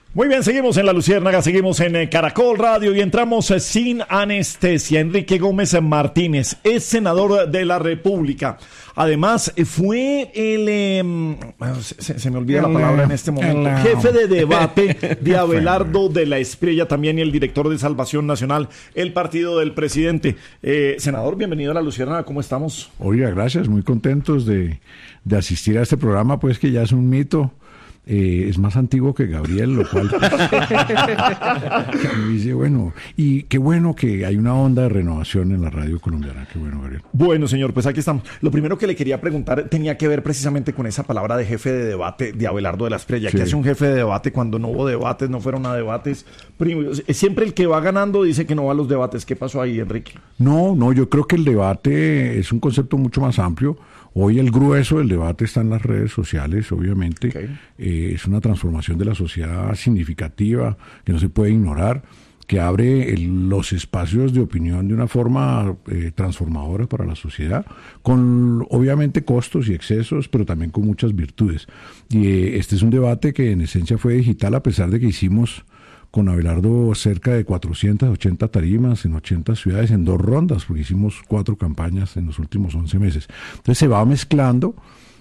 Muy bien, seguimos en La Luciérnaga, seguimos en Caracol Radio y entramos sin anestesia. Enrique Gómez Martínez es senador de la República. Además, fue se me olvida la palabra en este momento, jefe de debate de Abelardo de la Espriella también y el director de Salvación Nacional, el partido del presidente. Senador, bienvenido a La Luciérnaga, ¿cómo estamos? Oiga, gracias, muy contentos de asistir a este programa, pues que ya es un mito. Es más antiguo que Gabriel, lo cual me dice, bueno, y qué bueno que hay una onda de renovación en la radio colombiana, qué bueno, Gabriel. Bueno, señor, pues aquí estamos. Lo primero que le quería preguntar tenía que ver precisamente con esa palabra de jefe de debate de Abelardo de la Espriella. Sí. ¿Qué hace un jefe de debate cuando no hubo debates, no fueron a debates? Siempre el que va ganando dice que no va a los debates. ¿Qué pasó ahí, Enrique? No, yo creo que el debate es un concepto mucho más amplio. Hoy el grueso del debate está en las redes sociales, obviamente. Okay. Es una transformación de la sociedad significativa que no se puede ignorar, que abre los espacios de opinión de una forma transformadora para la sociedad, con obviamente costos y excesos, pero también con muchas virtudes. Y este es un debate que en esencia fue digital, a pesar de que hicimos con Abelardo cerca de 480 tarimas en 80 ciudades en 2 rondas, porque hicimos 4 campañas en los últimos 11 meses. Entonces se va mezclando,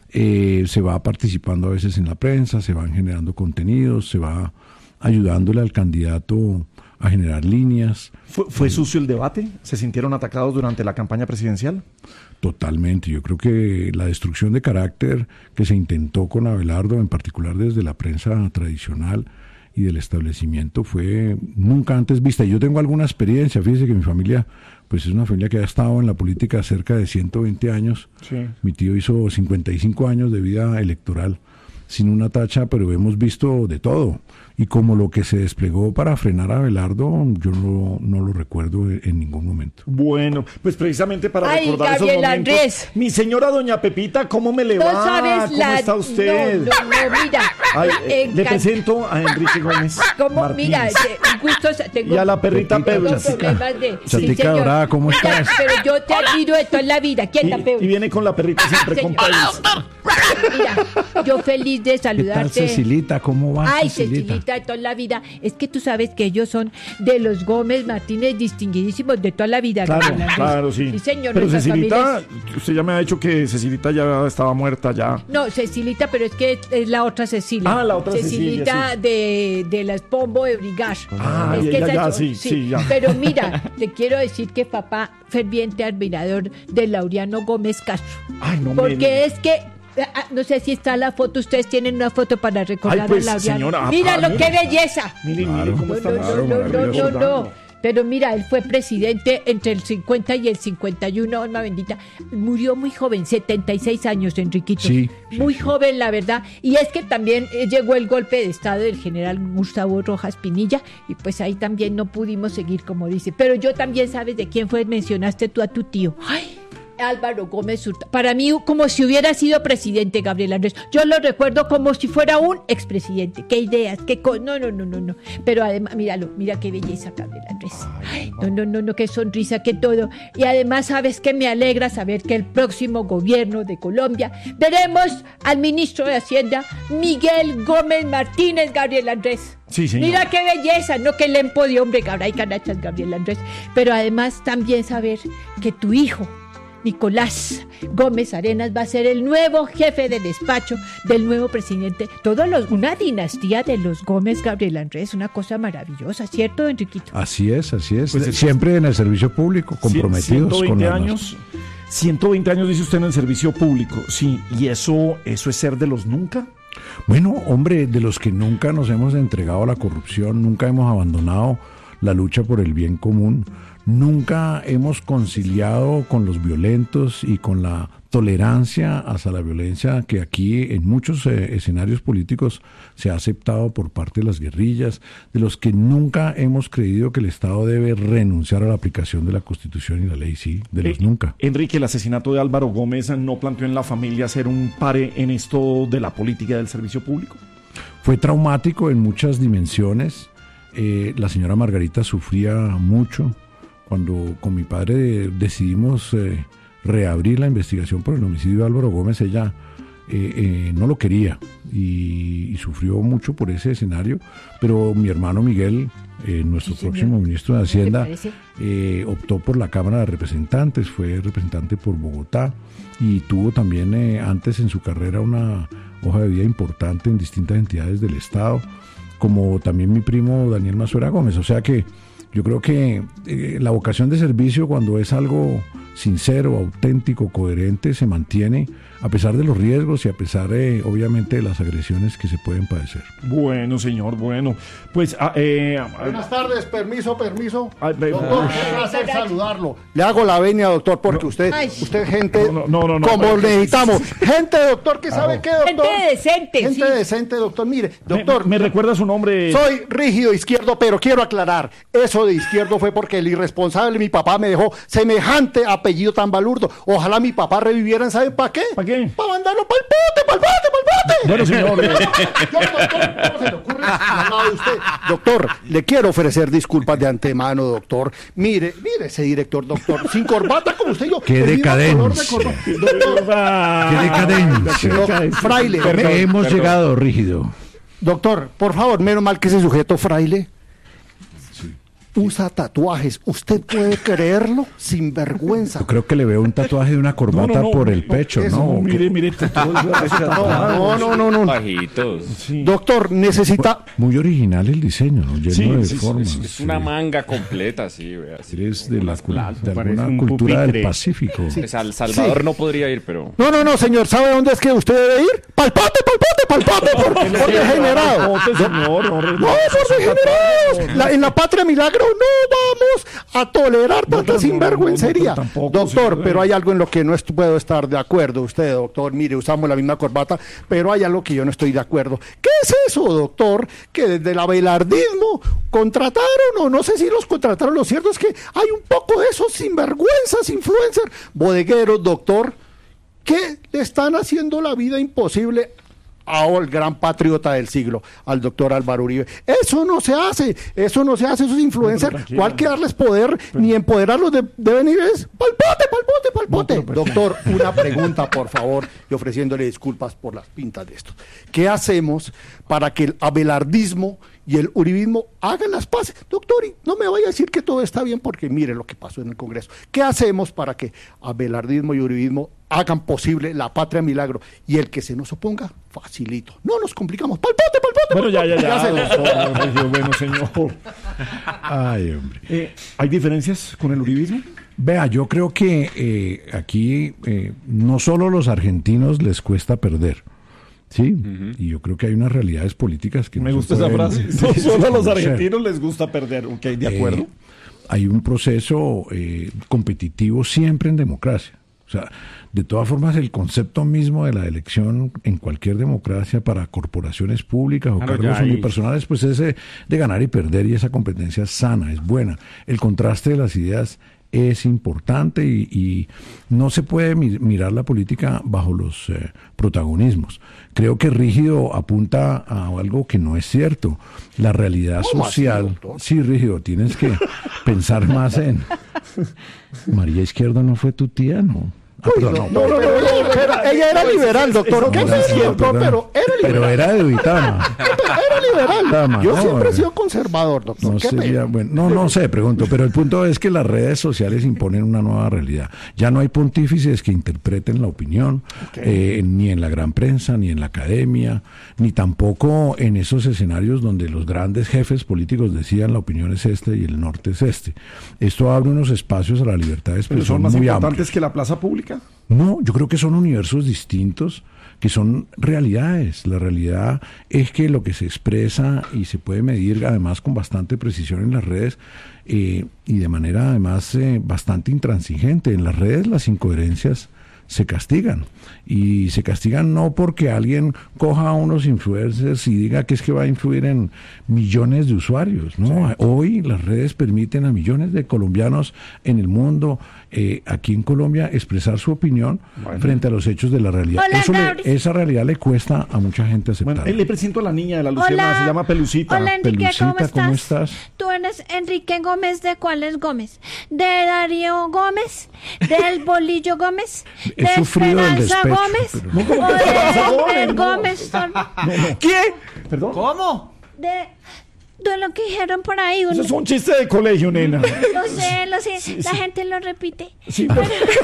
se va participando a veces en la prensa, se van generando contenidos, se va ayudándole al candidato a generar líneas. ¿Fue sucio el debate? ¿Se sintieron atacados durante la campaña presidencial? Totalmente. Yo creo que la destrucción de carácter que se intentó con Abelardo, en particular desde la prensa tradicional y del establecimiento, fue nunca antes vista. Yo tengo alguna experiencia, fíjese que mi familia pues es una familia que ha estado en la política cerca de 120 años. Sí. Mi tío hizo 55 años de vida electoral sin una tacha, pero hemos visto de todo. Y como lo que se desplegó para frenar a Abelardo, yo no lo recuerdo en ningún momento. Bueno, pues precisamente para recordar esos momentos. Andrés. Mi señora doña Pepita, ¿cómo me le va? No sabes ¿Cómo está usted? No, mira. Le presento a Enrique Gómez ¿Cómo? Mira, justo tengo... Y a la perrita Pepe. Chatica dorada, ¿cómo estás? Pero yo te admiro de toda la vida. ¿Quién está Pepe? Y viene con la perrita siempre con pelos. Mira, yo feliz de saludarte. ¿Qué tal, Cecilita? ¿Cómo va, Ay, Cecilita? De toda la vida. Es que tú sabes que ellos son de los Gómez Martínez distinguidísimos de toda la vida. Claro, sí. Sí, señor. Pero Cecilita, usted ya me ha dicho que Cecilita ya estaba muerta ya. No, Cecilita, pero es que es la otra Cecilia. Ah, la otra Cecilita, sí. de las Pombo de Brigage. Ah, es que ya, sí, ya. Pero mira, te quiero decir que papá, ferviente admirador de Laureano Gómez Castro. Ay, no. Porque es que no sé si está la foto, ustedes tienen una foto para recordar pues, a Laureano. Señora, Míralo, qué belleza. Mire cómo está. No. Pero mira, él fue presidente entre el 50 y el 51, alma bendita. Murió muy joven, 76 años, Enriquito. Sí. Muy joven, la verdad. Y es que también llegó el golpe de estado del general Gustavo Rojas Pinilla y pues ahí también no pudimos seguir, como dice. Pero yo también, ¿sabes de quién fue? Mencionaste tú a tu tío. ¡Ay! Álvaro Gómez Hurtado. Para mí, como si hubiera sido presidente, Gabriel Andrés. Yo lo recuerdo como si fuera un expresidente. ¿Qué ideas? No. Pero además, mira qué belleza, Gabriel Andrés. Ay, no, qué sonrisa, qué todo. Y además, ¿sabes qué? Me alegra saber que el próximo gobierno de Colombia veremos al ministro de Hacienda, Miguel Gómez Martínez, Gabriel Andrés. Sí, señor. Mira qué belleza, no que lempo de hombre, cabra y canachas, Gabriel Andrés. Pero además, también saber que tu hijo, Nicolás Gómez Arenas, va a ser el nuevo jefe de despacho del nuevo presidente. Una dinastía de los Gómez, Gabriel Andrés, una cosa maravillosa, ¿cierto, Enriquito? Así es. Pues siempre en el servicio público, comprometidos 120 con años. 120 años, dice usted, en el servicio público. Sí, ¿y eso es ser de los nunca? Bueno, hombre, de los que nunca nos hemos entregado a la corrupción, nunca hemos abandonado la lucha por el bien común. Nunca hemos conciliado con los violentos y con la tolerancia hacia la violencia que aquí en muchos escenarios políticos se ha aceptado por parte de las guerrillas, de los que nunca hemos creído que el Estado debe renunciar a la aplicación de la Constitución y la ley, sí, de los nunca. Enrique, el asesinato de Álvaro Gómez no planteó en la familia ser un pare en esto de la política del servicio público. Fue traumático en muchas dimensiones. La señora Margarita sufría mucho. Cuando con mi padre decidimos reabrir la investigación por el homicidio de Álvaro Gómez, ella no lo quería y sufrió mucho por ese escenario, pero mi hermano Miguel, nuestro próximo ministro de Hacienda, optó por la Cámara de Representantes, fue representante por Bogotá y tuvo también antes en su carrera una hoja de vida importante en distintas entidades del Estado, como también mi primo Daniel Mazuera Gómez. O sea que yo creo que la vocación de servicio, cuando es algo sincero, auténtico, coherente, se mantiene a pesar de los riesgos y a pesar, obviamente, de las agresiones que se pueden padecer. Bueno, señor, bueno. Pues... buenas tardes, permiso. Doctor, qué placer saludarlo. Le hago la venia, doctor, porque usted gente no, como necesitamos. Gente, doctor, que sabe qué, doctor. Gente decente, doctor. Mire, doctor. ¿Me recuerda su nombre? Soy rígido izquierdo, pero quiero aclarar. Eso de izquierdo fue porque el irresponsable, mi papá, me dejó semejante apellido tan balurdo. Ojalá mi papá reviviera, ¿sabe para qué? ¿Para qué? Para mandarlo para el bote. Bueno, señor. Doctor, ¿cómo se le ocurre al lado de usted? Doctor, le quiero ofrecer disculpas de antemano, doctor. Mire ese director, doctor, sin corbata como usted y yo. ¡Qué decadencia! ¡Qué decadencia! Fraile. Hemos llegado, rígido. Doctor, por favor, menos mal que ese sujeto fraile usa tatuajes. ¿Usted puede creerlo? Sin vergüenza. Yo creo que le veo un tatuaje de una corbata por el pecho, ¿no? Mire. No. Bajitos. Sí. Doctor, necesita... Muy original el diseño, ¿no? Lleno de formas. Es una manga completa, sí. Eres de alguna cultura del Pacífico. Pues al Salvador no podría ir, pero... No, señor. ¿Sabe dónde es que usted debe ir? ¡Palpate! Por degenerado. No, por degenerados. En la patria milagro no vamos a tolerar tanta sinvergüencería. Doctor, pero hay algo en lo que no puedo estar de acuerdo. Usted, doctor, mire, usamos la misma corbata, pero hay algo que yo no estoy de acuerdo. ¿Qué es eso, doctor? Que desde el abelardismo contrataron, o no sé si los contrataron. Lo cierto es que hay un poco de esos sinvergüenzas, influencers, bodegueros, doctor, que le están haciendo la vida imposible al gran patriota del siglo, al doctor Álvaro Uribe. Eso no se hace, esos influencers, ¿cuál que darles poder, ni empoderarlos deben ir es palpote. Doctor, una pregunta, por favor, y ofreciéndole disculpas por las pintas de esto. ¿Qué hacemos para que el abelardismo y el uribismo hagan las paces? Doctor, y no me vaya a decir que todo está bien, porque mire lo que pasó en el Congreso. ¿Qué hacemos para que abelardismo y uribismo hagan posible la patria milagro? Y el que se nos oponga, facilito. No nos complicamos. Palpote. Bueno, ya. Bueno, señor. Ay, hombre. ¿Hay diferencias con el uribismo? Vea, yo creo que aquí no solo a los argentinos les cuesta perder. Sí, y yo creo que hay unas realidades políticas que... Me gusta esa frase. No solo a los argentinos les gusta perder. Ok, de acuerdo. Hay un proceso competitivo siempre en democracia. O sea, de todas formas, el concepto mismo de la elección en cualquier democracia para corporaciones públicas o cargos unipersonales, pues es de ganar y perder, y esa competencia es sana, es buena. El contraste de las ideas es importante y no se puede mirar la política bajo los protagonismos. Creo que Rígido apunta a algo que no es cierto. La realidad social... Sí, Rígido, tienes que pensar más en... María Izquierdo no fue tu tía, ¿no? Pero ella era liberal, doctor. ¿Qué me dijo? Pero era de Uitama. Era liberal. Yo siempre he sido conservador, doctor. No sé, pregunto. Pero el punto es que las redes sociales imponen una nueva realidad. Ya no hay pontífices que interpreten la opinión, ni en la gran prensa, ni en la academia, ni tampoco en esos escenarios donde los grandes jefes políticos decían la opinión es esta y el norte es este. Esto abre unos espacios a la libertad de expresión muy amplios. ¿Pero son más importantes que la plaza pública? No, yo creo que son universos distintos, que son realidades. La realidad es que lo que se expresa y se puede medir además con bastante precisión en las redes y de manera además bastante intransigente. En las redes las incoherencias se castigan, y se castigan no porque alguien coja a unos influencers y diga que es que va a influir en millones de usuarios, ¿no? Sí. Hoy las redes permiten a millones de colombianos en el mundo, aquí en Colombia, expresar su opinión frente a los hechos de la realidad. Esa realidad le cuesta a mucha gente aceptar. Le presento a la niña de la Luciana, se llama Pelucita. Hola, Enrique, Pelucita, ¿cómo estás? Tú eres Enrique Gómez, ¿de cuáles Gómez? ¿De Darío Gómez? ¿Del Bolillo Gómez? he sufrido del Esperanza despecho. Gómez pero- o de Edgar Gómez? ¿Qué? ¿Perdón? ¿Cómo? De lo que dijeron por ahí. Eso es un chiste de colegio, nena. Lo sé, la gente lo repite. Sí, pero...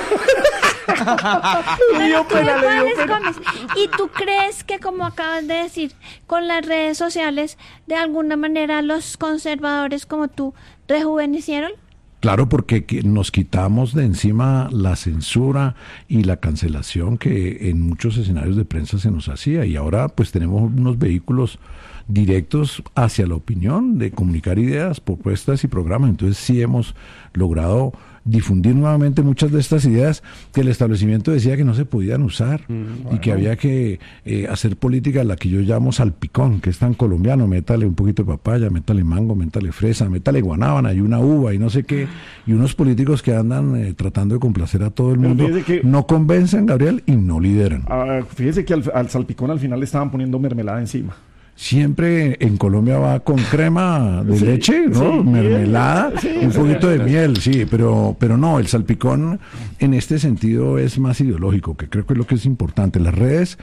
Le dio pena, le dio Gómez, pena. Gómez. ¿Y tú crees que, como acabas de decir, con las redes sociales, de alguna manera los conservadores como tú rejuvenecieron? Claro, porque nos quitamos de encima la censura y la cancelación que en muchos escenarios de prensa se nos hacía, y ahora pues tenemos unos vehículos directos hacia la opinión, de comunicar ideas, propuestas y programas. Entonces sí hemos logrado difundir nuevamente muchas de estas ideas que el establecimiento decía que no se podían usar y que había que hacer política, la que yo llamo salpicón, que es tan colombiano: métale un poquito de papaya, métale mango, métale fresa, métale guanábana y una uva y no sé qué, y unos políticos que andan tratando de complacer a todo el Pero mundo, fíjese que- no convencen, Gabriel, y no lideran. Fíjese que al salpicón al final le estaban poniendo mermelada encima. Siempre en Colombia va con crema de leche, ¿no? sí, Mermelada, sí, un poquito de miel, sí, pero no, el salpicón en este sentido es más ideológico, que creo que es lo que es importante. Las redes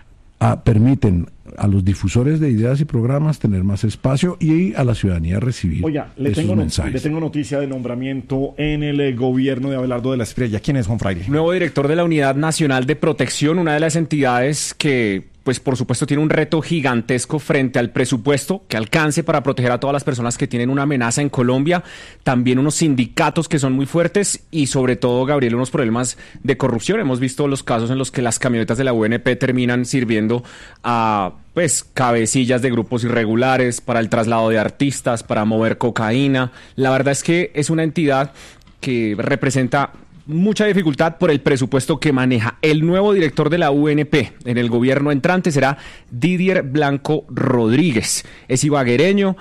permiten a los difusores de ideas y programas tener más espacio y a la ciudadanía recibir Oiga, le esos tengo mensajes. noticia de nombramiento en el gobierno de Abelardo de la Espriella. ¿Quién es, Juan Fraile? Nuevo director de la Unidad Nacional de Protección, una de las entidades que, pues por supuesto, tiene un reto gigantesco frente al presupuesto que alcance para proteger a todas las personas que tienen una amenaza en Colombia, también unos sindicatos que son muy fuertes y sobre todo, Gabriel, unos problemas de corrupción. Hemos visto los casos en los que las camionetas de la UNP terminan sirviendo a pues cabecillas de grupos irregulares para el traslado de artistas, para mover cocaína. La verdad es que es una entidad que representa mucha dificultad por el presupuesto que maneja. El nuevo director de la UNP en el gobierno entrante será Didier Blanco Rodríguez. Es ibaguereño,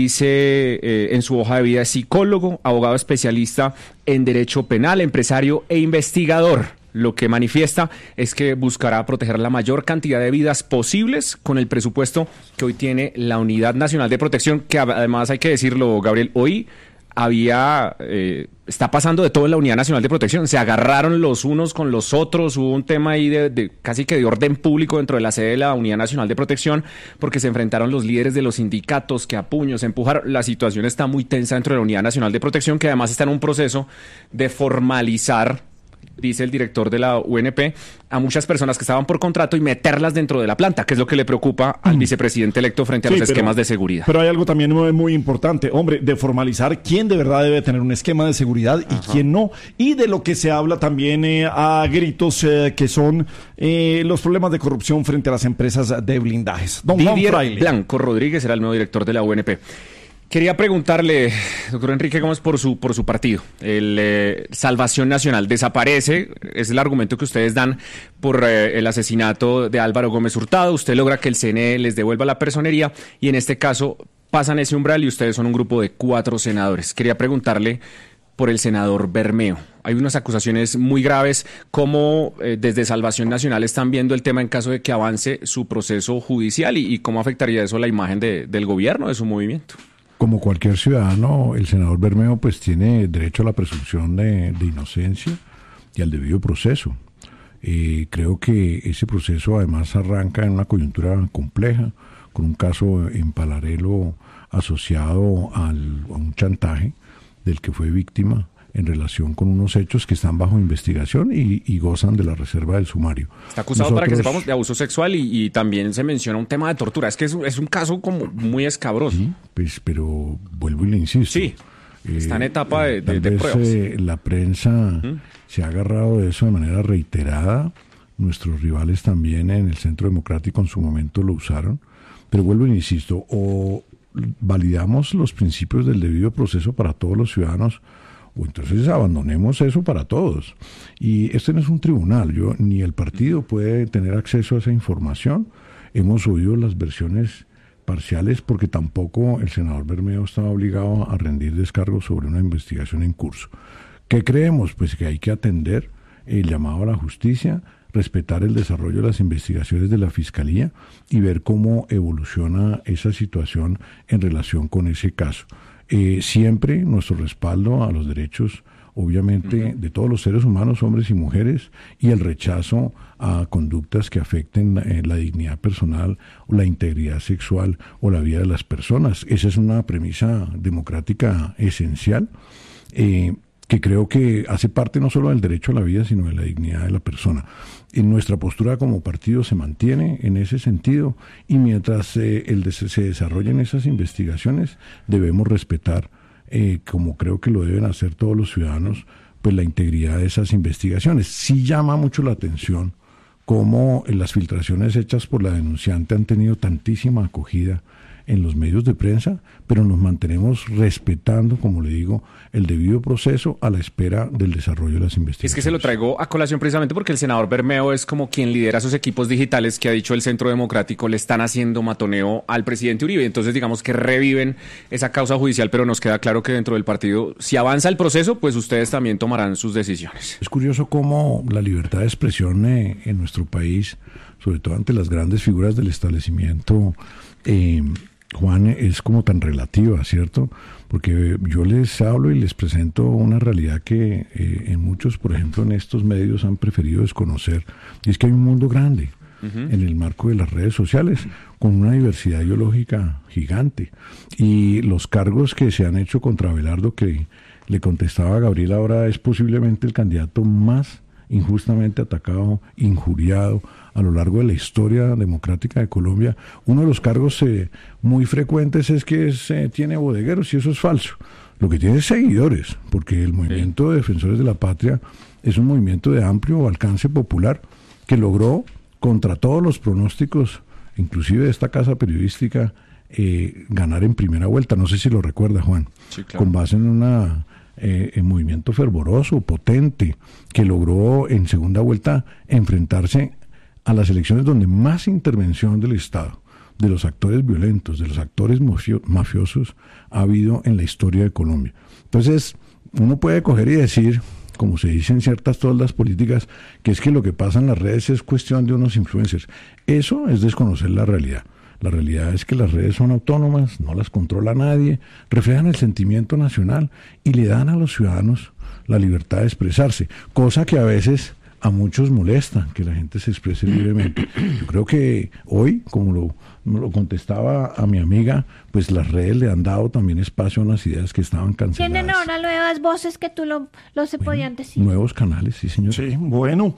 dice en su hoja de vida, es psicólogo, abogado especialista en derecho penal, empresario e investigador. Lo que manifiesta es que buscará proteger la mayor cantidad de vidas posibles con el presupuesto que hoy tiene la Unidad Nacional de Protección, que además hay que decirlo, Gabriel, hoy está pasando de todo en la Unidad Nacional de Protección. Se agarraron los unos con los otros, hubo un tema ahí de casi que de orden público dentro de la sede de la Unidad Nacional de Protección, porque se enfrentaron los líderes de los sindicatos que a puños empujaron. La situación está muy tensa dentro de la Unidad Nacional de Protección, que además está en un proceso de formalizar, dice el director de la UNP, a muchas personas que estaban por contrato y meterlas dentro de la planta, que es lo que le preocupa al vicepresidente electo frente a los esquemas de seguridad. Pero hay algo también muy importante, hombre, de formalizar quién de verdad debe tener un esquema de seguridad y quién no. Y de lo que se habla también a gritos, que son los problemas de corrupción frente a las empresas de blindajes. Don Juan Didier Fraile. Blanco Rodríguez era el nuevo director de la UNP. Quería preguntarle, doctor Enrique Gómez, por su partido, el Salvación Nacional. Desaparece, es el argumento que ustedes dan por el asesinato de Álvaro Gómez Hurtado. Usted logra que el CNE les devuelva la personería y en este caso pasan ese umbral y ustedes son un grupo de 4 senadores. Quería preguntarle por el senador Bermeo. Hay unas acusaciones muy graves. ¿Cómo desde Salvación Nacional están viendo el tema en caso de que avance su proceso judicial y cómo afectaría eso la imagen del gobierno, de su movimiento? Como cualquier ciudadano, el senador Bermeo pues tiene derecho a la presunción de inocencia y al debido proceso. Creo que ese proceso además arranca en una coyuntura compleja, con un caso en paralelo asociado a un chantaje del que fue víctima en relación con unos hechos que están bajo investigación y gozan de la reserva del sumario. Está acusado, para que sepamos, de abuso sexual y también se menciona un tema de tortura. Es que es un caso como muy escabroso. Sí, pues, pero vuelvo y le insisto. Sí, está en etapa de pruebas. La prensa se ha agarrado de eso de manera reiterada. Nuestros rivales también en el Centro Democrático en su momento lo usaron. Pero vuelvo y insisto, o validamos los principios del debido proceso para todos los ciudadanos, o entonces abandonemos eso para todos. Y este no es un tribunal, ni el partido puede tener acceso a esa información. Hemos oído las versiones parciales porque tampoco el senador Bermeo estaba obligado a rendir descargo sobre una investigación en curso. ¿Qué creemos? Pues que hay que atender el llamado a la justicia, respetar el desarrollo de las investigaciones de la Fiscalía y ver cómo evoluciona esa situación en relación con ese caso. Siempre nuestro respaldo a los derechos obviamente, de todos los seres humanos, hombres y mujeres, y el rechazo a conductas que afecten la dignidad personal o la integridad sexual o la vida de las personas. Esa es una premisa democrática esencial, que creo que hace parte no solo del derecho a la vida, sino de la dignidad de la persona. En nuestra postura como partido se mantiene en ese sentido, y mientras se desarrollen esas investigaciones, debemos respetar, como creo que lo deben hacer todos los ciudadanos, pues la integridad de esas investigaciones. Sí llama mucho la atención cómo las filtraciones hechas por la denunciante han tenido tantísima acogida en los medios de prensa, pero nos mantenemos respetando, como le digo, el debido proceso a la espera del desarrollo de las investigaciones. Es que se lo traigo a colación precisamente porque el senador Bermeo es como quien lidera esos equipos digitales que ha dicho el Centro Democrático le están haciendo matoneo al presidente Uribe. Entonces, digamos que reviven esa causa judicial, pero nos queda claro que dentro del partido, si avanza el proceso, pues ustedes también tomarán sus decisiones. Es curioso cómo la libertad de expresión en nuestro país, sobre todo ante las grandes figuras del establecimiento, Juan, es como tan relativa, ¿cierto? Porque yo les hablo y les presento una realidad que en muchos, por ejemplo, en estos medios han preferido desconocer, y es que hay un mundo grande en el marco de las redes sociales, con una diversidad ideológica gigante. Y los cargos que se han hecho contra Abelardo, que le contestaba a Gabriel, ahora es posiblemente el candidato más injustamente atacado, injuriado a lo largo de la historia democrática de Colombia. Uno de los cargos muy frecuentes es que tiene bodegueros, y eso es falso. Lo que tiene es seguidores, porque el movimiento de defensores de la patria es un movimiento de amplio alcance popular que logró, contra todos los pronósticos, inclusive de esta casa periodística, ganar en primera vuelta. No sé si lo recuerda, Juan. Sí, claro. Con base en un movimiento fervoroso, potente, que logró en segunda vuelta enfrentarse a las elecciones donde más intervención del Estado, de los actores violentos, de los actores mafiosos, ha habido en la historia de Colombia. Entonces, uno puede coger y decir, como se dice en ciertas toldas políticas, que es que lo que pasa en las redes es cuestión de unos influencers. Eso es desconocer la realidad. La realidad es que las redes son autónomas, no las controla nadie, reflejan el sentimiento nacional y le dan a los ciudadanos la libertad de expresarse, cosa que a veces a muchos molesta, que la gente se exprese libremente. Yo creo que hoy, como lo contestaba a mi amiga, pues las redes le han dado también espacio a unas ideas que estaban canceladas. Tienen ahora nuevas voces que tú lo se podían decir. Nuevos canales, sí, señor. Sí, bueno,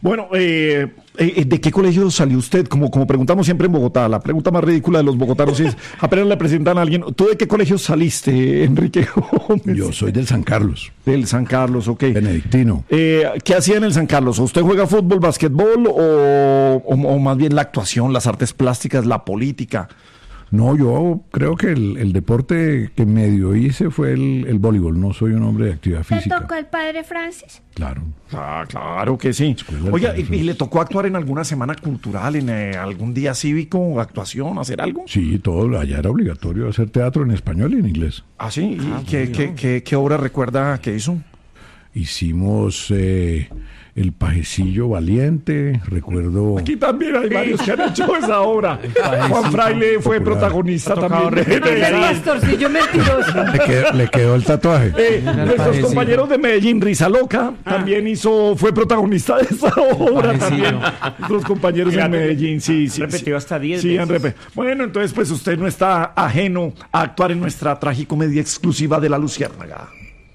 ¿de qué colegio salió usted? Como preguntamos siempre en Bogotá, la pregunta más ridícula de los bogotanos es, apenas le presentan a alguien, ¿tú de qué colegio saliste, Enrique Gómez? Yo soy del San Carlos. Del San Carlos, ok. Benedictino. ¿Qué hacía en el San Carlos? ¿Usted juega fútbol, básquetbol o más bien la actuación, las artes plásticas, la política? No, yo creo que el deporte que medio hice fue el voleibol. No soy un hombre de actividad física. ¿Te tocó el padre Francis? Claro. Ah, claro que sí. Oiga, ¿y le tocó actuar en alguna semana cultural, en algún día cívico, actuación, hacer algo? Sí, todo. Allá era obligatorio hacer teatro en español y en inglés. Ah, sí. ¿Y qué obra recuerda que hizo? Hicimos El Pajecillo Valiente, recuerdo... Aquí también hay varios que han hecho esa obra. Juan Fraile fue protagonista también. El pastorcillo mentiroso. Le quedó el tatuaje. Nuestros compañeros de Medellín, Risa Loca, también fue protagonista de esa obra también. Nuestros compañeros de Medellín, sí. Repetido hasta 10 sí, veces. Bueno, entonces pues usted no está ajeno a actuar en nuestra tragicomedia exclusiva de La Luciérnaga.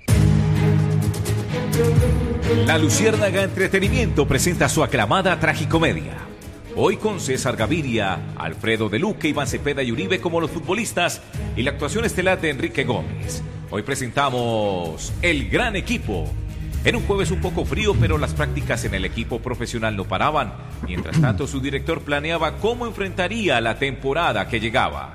La Luciérnaga Entretenimiento presenta su aclamada tragicomedia. Hoy con César Gaviria, Alfredo de Luque, Iván Cepeda y Uribe como los futbolistas y la actuación estelar de Enrique Gómez. Hoy presentamos El Gran Equipo. Era un jueves un poco frío, pero las prácticas en el equipo profesional no paraban. Mientras tanto, su director planeaba cómo enfrentaría la temporada que llegaba.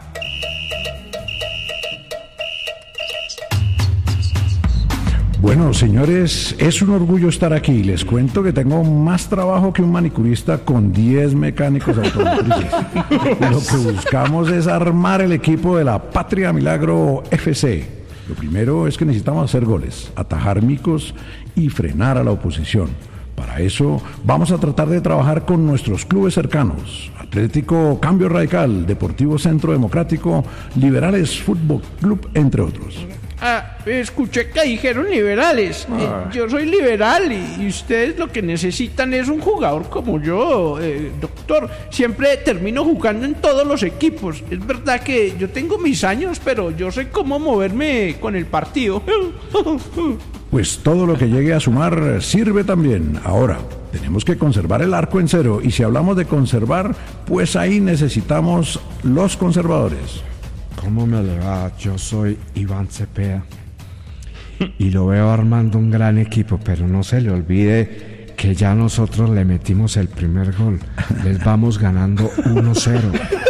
Bueno, señores, es un orgullo estar aquí. Les cuento que tengo más trabajo que un manicurista con 10 mecánicos automotrices. Lo que buscamos es armar el equipo de la Patria Milagro FC. Lo primero es que necesitamos hacer goles, atajar micos y frenar a la oposición. Para eso vamos a tratar de trabajar con nuestros clubes cercanos: Atlético Cambio Radical, Deportivo Centro Democrático, Liberales Fútbol Club, entre otros. Escuché que dijeron liberales. Yo soy liberal y ustedes lo que necesitan es un jugador como yo, doctor. Siempre termino jugando en todos los equipos. Es verdad que yo tengo mis años, pero yo sé cómo moverme con el partido. Pues todo lo que llegue a sumar sirve también. Ahora, tenemos que conservar el arco en cero. Y si hablamos de conservar, pues ahí necesitamos los conservadores. ¿Cómo me le va? Yo soy Iván Cepeda y lo veo armando un gran equipo, pero no se le olvide que ya nosotros le metimos el primer gol. Les vamos ganando 1-0.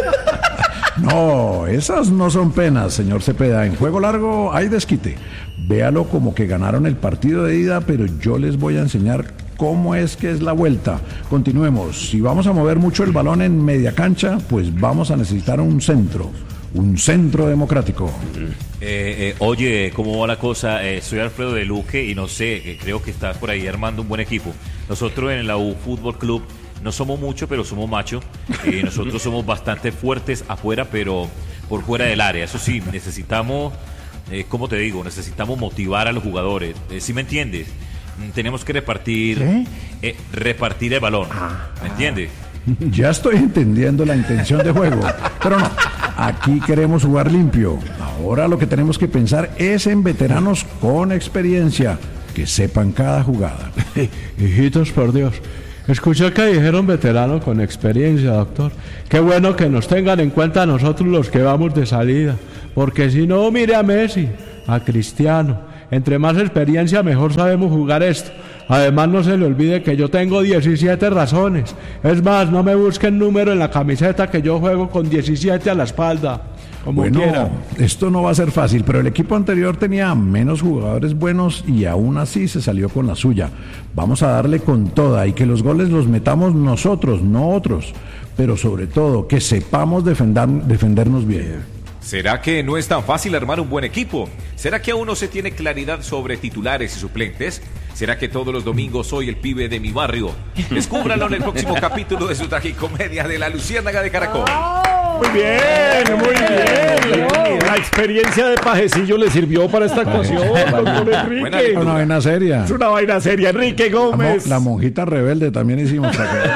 No, esas no son penas, señor Cepeda. En juego largo hay desquite. Véalo como que ganaron el partido de ida, pero yo les voy a enseñar cómo es que es la vuelta. Continuemos. Si vamos a mover mucho el balón en media cancha, pues vamos a necesitar un centro democrático. Oye, ¿cómo va la cosa? Soy Alfredo de Luque y no sé, creo que estás por ahí armando un buen equipo. Nosotros en la U Fútbol Club no somos mucho, pero somos machos. Nosotros somos bastante fuertes afuera, pero por fuera del área. Eso sí, necesitamos, ¿cómo te digo? Necesitamos motivar a los jugadores. ¿Sí me entiendes? Tenemos que repartir el balón. ¿Me entiendes? Ya estoy entendiendo la intención de juego, pero no, aquí queremos jugar limpio. Ahora lo que tenemos que pensar es en veteranos con experiencia, que sepan cada jugada. Hijitos, por Dios, escuché que dijeron veterano con experiencia, doctor. Qué bueno que nos tengan en cuenta a nosotros los que vamos de salida, porque si no, mire a Messi, a Cristiano. Entre más experiencia, mejor sabemos jugar esto. Además, no se le olvide que yo tengo 17 razones. Es más, no me busquen número en la camiseta, que yo juego con 17 a la espalda. Como bueno, quiera. Esto no va a ser fácil, pero el equipo anterior tenía menos jugadores buenos y aún así se salió con la suya. Vamos a darle con toda y que los goles los metamos nosotros, no otros. Pero sobre todo, que sepamos defendernos bien. ¿Será que no es tan fácil armar un buen equipo? ¿Será que aún no se tiene claridad sobre titulares y suplentes? ¿Será que todos los domingos soy el pibe de mi barrio? Descúbralo en el próximo capítulo de su tragicomedia de La Luciérnaga de Caracol. Muy bien, muy bien. La experiencia de pajecillo le sirvió para esta actuación, doctor Enrique. Es una vaina seria. Es una vaina seria. Enrique Gómez. La monjita rebelde también hicimos.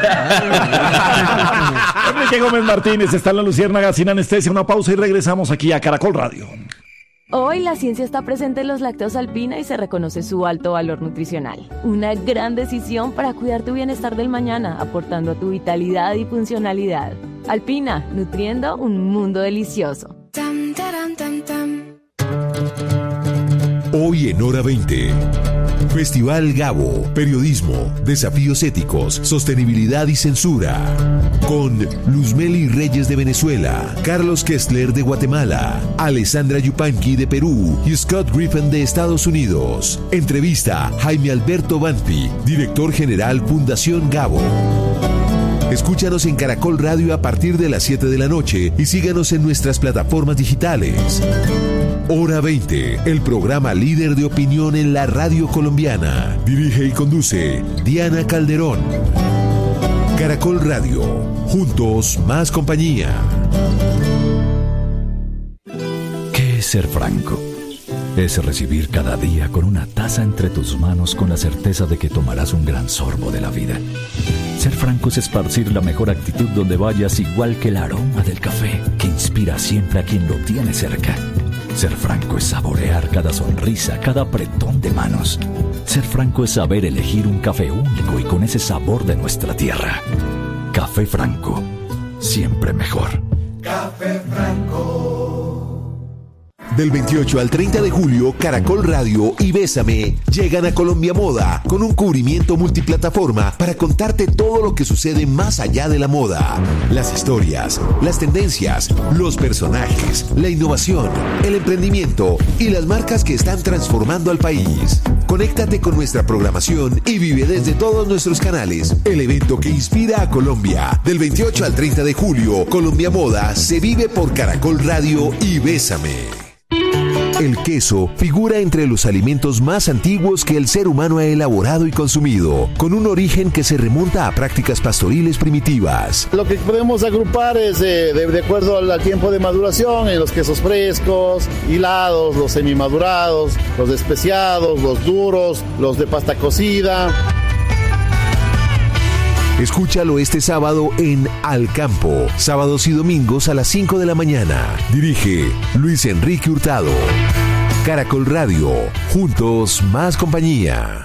Enrique Gómez Martínez está en La Luciérnaga sin anestesia. Una pausa y regresamos aquí a Caracol Radio. Hoy la ciencia está presente en los lácteos Alpina y se reconoce su alto valor nutricional. Una gran decisión para cuidar tu bienestar del mañana, aportando a tu vitalidad y funcionalidad. Alpina, nutriendo un mundo delicioso. Hoy en Hora 20. Festival Gabo, periodismo, desafíos éticos, sostenibilidad y censura. Con Luzmeli Reyes de Venezuela, Carlos Kessler de Guatemala, Alessandra Yupanqui de Perú y Scott Griffin de Estados Unidos. Entrevista Jaime Alberto Banfi, director general Fundación Gabo. Escúchanos en Caracol Radio a partir de las 7 de la noche y síganos en nuestras plataformas digitales. Hora 20, el programa líder de opinión en la radio colombiana. Dirige y conduce Diana Calderón. Caracol Radio, juntos más compañía. ¿Qué es ser franco? Es recibir cada día con una taza entre tus manos con la certeza de que tomarás un gran sorbo de la vida. Ser franco es esparcir la mejor actitud donde vayas, igual que el aroma del café, que inspira siempre a quien lo tiene cerca. Ser franco es saborear cada sonrisa, cada apretón de manos. Ser franco es saber elegir un café único y con ese sabor de nuestra tierra. Café Franco, siempre mejor. Café Franco. Del 28 al 30 de julio, Caracol Radio y Bésame llegan a Colombia Moda con un cubrimiento multiplataforma para contarte todo lo que sucede más allá de la moda. Las historias, las tendencias, los personajes, la innovación, el emprendimiento y las marcas que están transformando al país. Conéctate con nuestra programación y vive desde todos nuestros canales el evento que inspira a Colombia. Del 28 al 30 de julio, Colombia Moda se vive por Caracol Radio y Bésame. El queso figura entre los alimentos más antiguos que el ser humano ha elaborado y consumido, con un origen que se remonta a prácticas pastoriles primitivas. Lo que podemos agrupar es de acuerdo al tiempo de maduración, en los quesos frescos, hilados, los semimadurados, los especiados, los duros, los de pasta cocida. Escúchalo este sábado en Al Campo, sábados y domingos a las 5 de la mañana. Dirige Luis Enrique Hurtado. Caracol Radio, juntos más compañía.